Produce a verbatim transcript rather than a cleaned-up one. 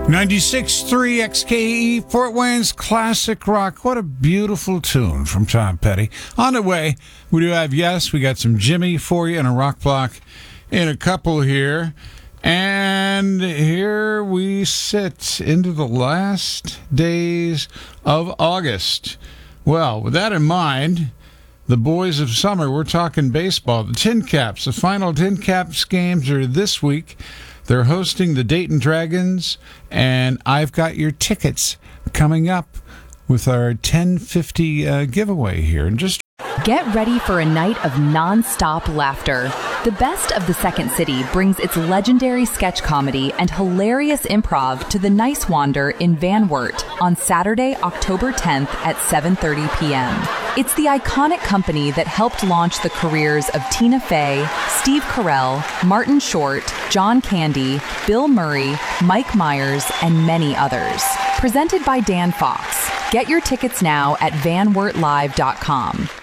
ninety-six point three X K E, Fort Wayne's classic rock. What a beautiful tune from Tom Petty. On the way, we do have, yes, we got some Jimmy for you and a rock block in a couple here. And here we sit into the last days of August. Well, with that in mind, the boys of summer, we're talking baseball. The Tin Caps, the final Tin Caps games are this week. They're hosting the Dayton Dragons, and I've got your tickets coming up with our ten fifty uh, giveaway here. And just get ready for a night of non-stop laughter. The Best of the Second City brings its legendary sketch comedy and hilarious improv to the Nice Wander in Van Wert on Saturday, October tenth at seven thirty p.m. It's the iconic company that helped launch the careers of Tina Fey, Steve Carell, Martin Short, John Candy, Bill Murray, Mike Myers, and many others. Presented by Dan Fox. Get your tickets now at van wert live dot com.